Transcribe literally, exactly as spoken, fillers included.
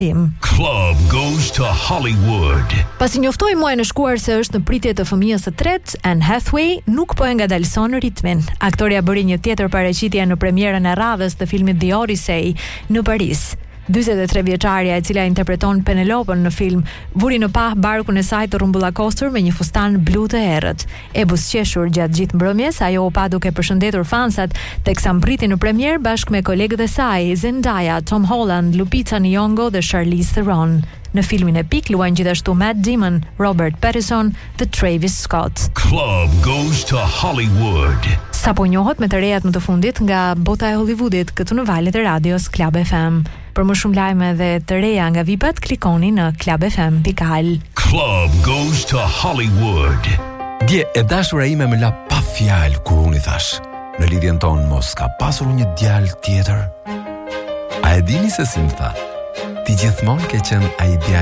Club goes to Hollywood. Pasi njoftoi muaj në shkuar se është në pritje të fëmijës së tretë, Anne Hathaway nuk po e ngadalson ritmin. Aktoria bëri një tjetër paraqitje në premierën e radhës të filmit The Odyssey në Paris. dyzet e tre vjeçaria e cila interpreton Penelopën në film, vuri në pah barkun e saj të rrumbullakostur me një fustan blu të errët. E busqeshur gjatë gjithë mbrëmjes, ajo u pa duke përshëndetur fansat, teksa mbriti në premier bashkë me kolegët e saj, Zendaya, Tom Holland, Lupita Nyong'o dhe Charlize Theron. Në filmin e pik luajnë gjithashtu Matt Damon, Robert Pattinson dhe Travis Scott. Club goes to Hollywood. Sa po njohët me të rejat më të fundit nga bota e Hollywoodit këtu në valët e radios Club F M. Për më shumë lajme dhe të reja nga vipat, klikoni në club f m dot al. Club goes to Hollywood. Dje e dashura ime më la pa fjalë kur unë i thash, në lidhjen tonë mos ka pasur një djalë tjetër. A e dini se si më tha? Ti gjithmonë ke qenë ai djalë